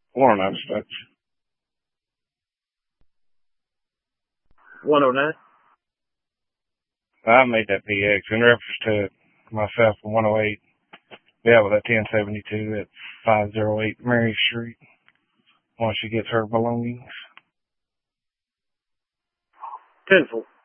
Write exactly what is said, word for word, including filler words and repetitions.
One oh nine. one oh nine? I made that P X in reference to myself for one oh eight. Yeah, with that ten seventy-two at five oh eight Mary Street. Once she gets her belongings. Tenfold.